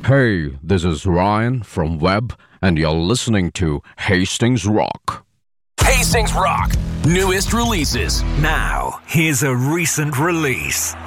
Hey, this is Ryan from Webb, and you're listening to Hastings Rock. Hastings Rock, newest releases. Now, here's a recent release.